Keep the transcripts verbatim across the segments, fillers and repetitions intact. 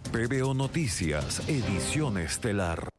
P B O Noticias, edición estelar.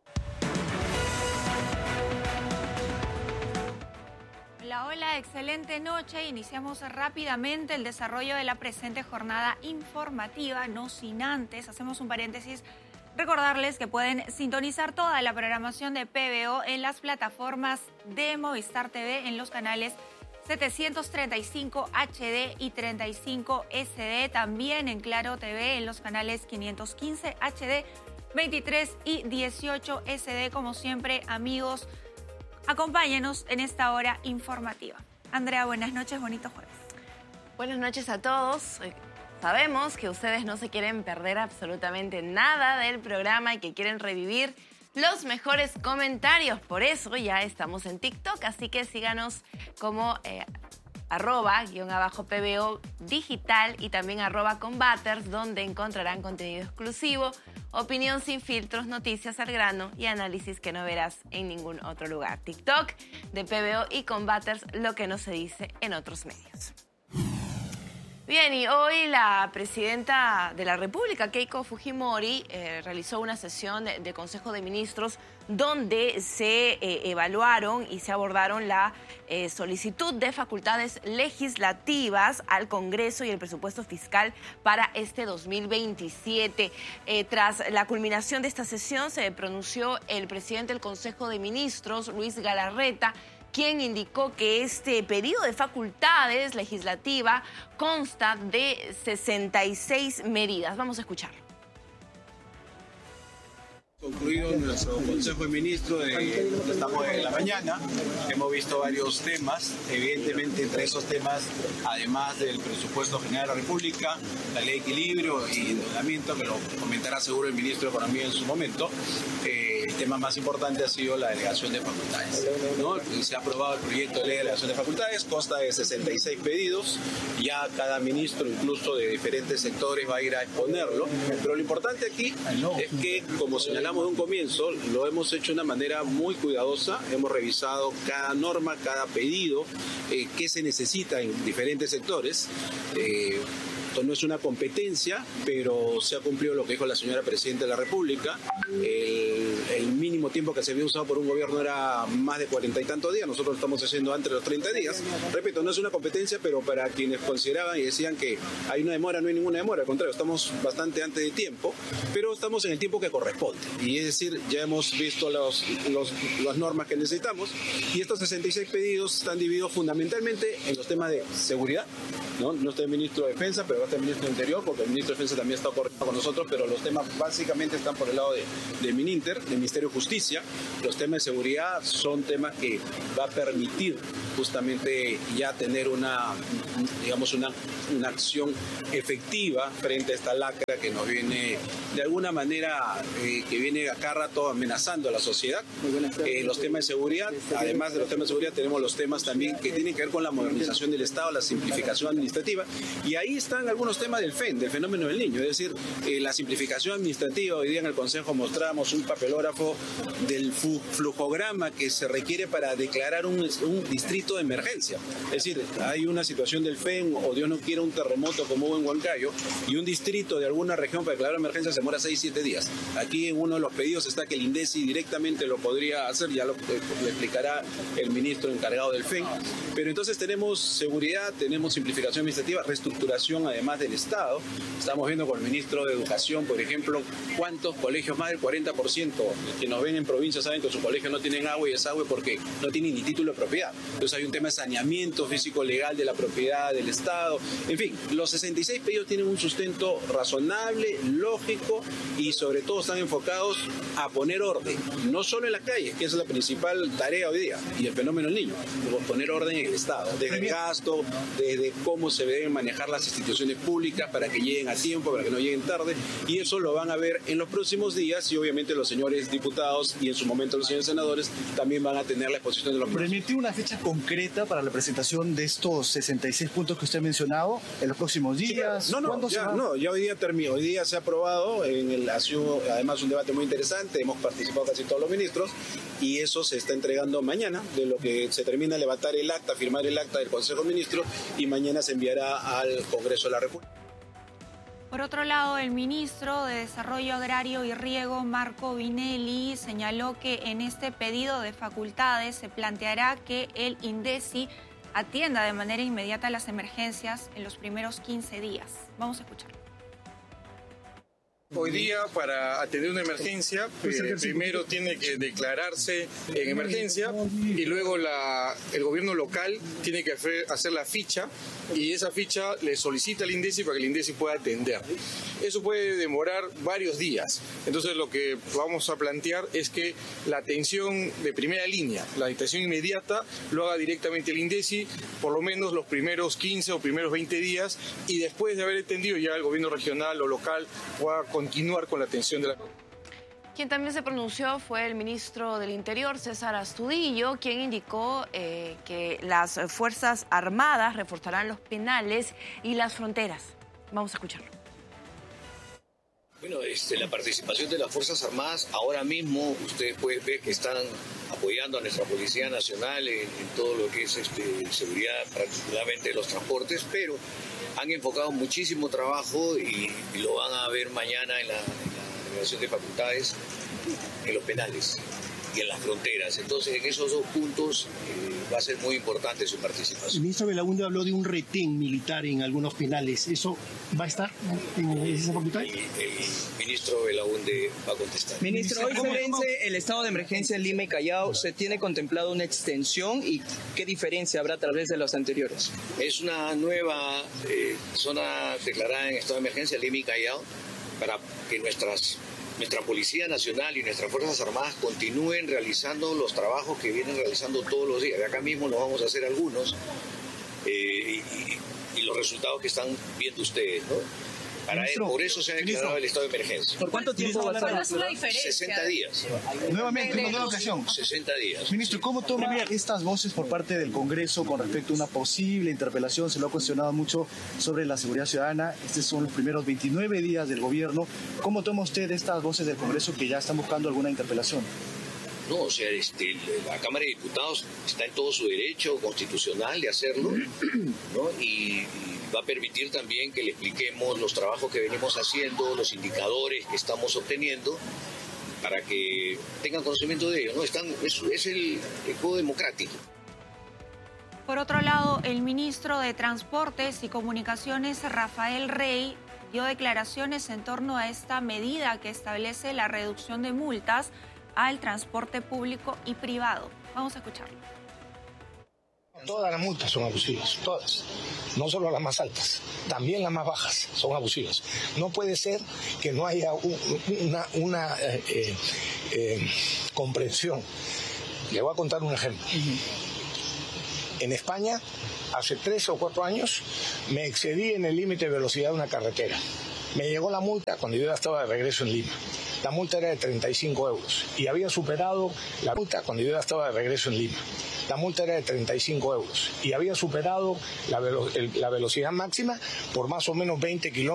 Hola, hola, excelente noche. Iniciamos rápidamente el desarrollo de la presente jornada informativa, no sin antes, hacemos un paréntesis, recordarles que pueden sintonizar toda la programación de P B O en las plataformas de Movistar T V en los canales setecientos treinta y cinco H D y treinta y cinco S D, también en Claro T V en los canales quinientos quince H D, veintitrés y dieciocho S D. Como siempre, amigos, acompáñenos en esta hora informativa. Andrea, buenas noches, bonito jueves. Buenas noches a todos. Sabemos que ustedes no se quieren perder absolutamente nada del programa y que quieren revivir los mejores comentarios. Por eso ya estamos en TikTok, así que síganos como eh, arroba, guión abajo P B O digital y también arroba combaters, donde encontrarán contenido exclusivo, opinión sin filtros, noticias al grano y análisis que no verás en ningún otro lugar. TikTok de P B O y combaters, lo que no se dice en otros medios. Bien, y hoy la presidenta de la República, Keiko Fujimori, eh, realizó una sesión de, de Consejo de Ministros donde se eh, evaluaron y se abordaron la eh, solicitud de facultades legislativas al Congreso y el presupuesto fiscal para este dos mil veintisiete. Eh, tras la culminación de esta sesión se pronunció el presidente del Consejo de Ministros, Luis Galarreta, quien indicó que este pedido de facultades legislativa consta de sesenta y seis medidas. Vamos a escucharlo. Concluido nuestro Consejo de Ministros, de, estamos en la mañana, hemos visto varios temas, evidentemente entre esos temas, además del presupuesto general de la República, la ley de equilibrio y endeudamiento, que lo comentará seguro el ministro de Economía en su momento, eh, el tema más importante ha sido la delegación de facultades, ¿no? Se ha aprobado el proyecto de ley de delegación de facultades, consta de sesenta y seis pedidos, ya cada ministro, incluso de diferentes sectores, va a ir a exponerlo, pero lo importante aquí es que, como señalamos de un comienzo, lo hemos hecho de una manera muy cuidadosa, hemos revisado cada norma, cada pedido, eh, qué se necesita en diferentes sectores. Eh, Esto no es una competencia, pero se ha cumplido lo que dijo la señora Presidenta de la República. El, el mínimo tiempo que se había usado por un gobierno era más de cuarenta y tantos días. Nosotros lo estamos haciendo antes de los treinta días. Repito, no es una competencia, pero para quienes consideraban y decían que hay una demora, no hay ninguna demora. Al contrario, estamos bastante antes de tiempo, pero estamos en el tiempo que corresponde. Y es decir, ya hemos visto los, los, las normas que necesitamos y estos sesenta y seis pedidos están divididos fundamentalmente en los temas de seguridad. No, no está el ministro de Defensa, pero va a estar el ministro de Interior, porque el ministro de Defensa también está corriendo con nosotros, pero los temas básicamente están por el lado de, de Mininter, del Ministerio de Justicia. Los temas de seguridad son temas que va a permitir justamente ya tener una, digamos, una, una acción efectiva frente a esta lacra que nos viene, de alguna manera, eh, que viene a cada rato amenazando a la sociedad. Eh, los temas de seguridad, además de los temas de seguridad, tenemos los temas también que tienen que ver con la modernización del Estado, la simplificación administrativa. Y ahí están algunos temas del F E N, del fenómeno del niño, es decir, eh, la simplificación administrativa. Hoy día en el Consejo mostramos un papelógrafo del flujograma que se requiere para declarar un, un distrito de emergencia. Es decir, hay una situación del F E N, o Dios no quiera un terremoto como hubo en Huancayo, y un distrito de alguna región para declarar emergencia se demora seis, siete días. Aquí en uno de los pedidos está que el INDECI directamente lo podría hacer, ya lo, eh, lo explicará el ministro encargado del F E N. Pero entonces tenemos seguridad, tenemos simplificación administrativa, reestructuración además del Estado. Estamos viendo con el ministro de Educación, por ejemplo, cuántos colegios, más del cuarenta por ciento que nos ven en provincia saben que sus colegios no tienen agua y desagüe porque no tienen ni título de propiedad. Entonces hay un tema de saneamiento físico-legal de la propiedad del Estado. En fin, los sesenta y seis pedidos tienen un sustento razonable, lógico y sobre todo están enfocados a poner orden, no solo en las calles, que es la principal tarea hoy día, y el fenómeno del niño, poner orden en el Estado, desde el gasto, desde cómo se deben manejar las instituciones públicas para que lleguen a tiempo, para que no lleguen tarde, y eso lo van a ver en los próximos días y obviamente los señores diputados y en su momento los señores senadores también van a tener la exposición de los próximos. ¿Permite una fecha concreta para la presentación de estos sesenta y seis puntos que usted ha mencionado en los próximos días? Sí, no, no, ya, no, ya hoy día terminó, hoy día se ha aprobado, en el, ha sido además un debate muy interesante, hemos participado casi todos los ministros y eso se está entregando mañana, de lo que se termina de levantar el acta, firmar el acta del Consejo de Ministros y mañana se enviará al Congreso de la República. Por otro lado, el ministro de Desarrollo Agrario y Riego, Marco Vinelli, señaló que en este pedido de facultades se planteará que el INDECI atienda de manera inmediata las emergencias en los primeros quince días. Vamos a escucharlo. Hoy día, para atender una emergencia, eh, primero tiene que declararse en emergencia y luego la, el gobierno local tiene que hacer la ficha y esa ficha le solicita al INDECI para que el INDECI pueda atender. Eso puede demorar varios días. Entonces lo que vamos a plantear es que la atención de primera línea, la atención inmediata, lo haga directamente el INDECI por lo menos los primeros quince o primeros veinte días y después de haber atendido ya el gobierno regional o local pueda continuar con la atención de la... Quien también se pronunció fue el ministro del Interior, César Astudillo, quien indicó eh, que las Fuerzas Armadas reforzarán los penales y las fronteras. Vamos a escucharlo. Bueno, este, la participación de las Fuerzas Armadas, ahora mismo ustedes pueden ver que están apoyando a nuestra Policía Nacional en, en todo lo que es este, seguridad, particularmente los transportes, pero han enfocado muchísimo trabajo y, y lo van a ver mañana en la, en la relación de facultades, en los penales y en las fronteras. Entonces, en esos dos puntos eh, va a ser muy importante su participación. El ministro Belaúnde habló de un retén militar en algunos penales. ¿Eso va a estar en esa facultad? El, el ministro Belaúnde va a contestar. Ministro, hoy se vence el estado de emergencia en Lima y Callao. ¿Se tiene contemplado una extensión y qué diferencia habrá tal vez de los anteriores? Es una nueva eh, zona declarada en estado de emergencia, Lima y Callao, para que nuestras nuestra Policía Nacional y nuestras Fuerzas Armadas continúen realizando los trabajos que vienen realizando todos los días. De acá mismo nos vamos a hacer algunos eh, y, y los resultados que están viendo ustedes, ¿no? Para él, por eso se ha declarado el estado de emergencia. ¿Por cuánto tiempo va a estar? ¿Cuál es la diferencia? sesenta días. Nuevamente, una nueva ocasión. sesenta días. Ministro, ¿cómo toma estas voces por parte del Congreso con respecto a una posible interpelación? Se lo ha cuestionado mucho sobre la seguridad ciudadana. Estos son los primeros veintinueve días del gobierno. ¿Cómo toma usted estas voces del Congreso que ya están buscando alguna interpelación? No, o sea, este, la Cámara de Diputados está en todo su derecho constitucional de hacerlo, ¿no? Y, y va a permitir también que le expliquemos los trabajos que venimos haciendo, los indicadores que estamos obteniendo, para que tengan conocimiento de ello, ¿no? Están, es, es el, el juego democrático. Por otro lado, el ministro de Transportes y Comunicaciones, Rafael Rey, dio declaraciones en torno a esta medida que establece la reducción de multas al transporte público y privado. Vamos a escucharlo. Todas las multas son abusivas, todas. No solo las más altas, también las más bajas son abusivas. No puede ser que no haya un, una, una eh, eh, eh, comprensión. Le voy a contar un ejemplo. En España, hace tres o cuatro años, me excedí en el límite de velocidad de una carretera. Me llegó la multa cuando yo ya estaba de regreso en Lima. La multa era de treinta y cinco euros y había superado la multa cuando yo ya estaba de regreso en Lima. La multa era de treinta y cinco euros y había superado la, velo- el, la velocidad máxima por más o menos veinte kilómetros.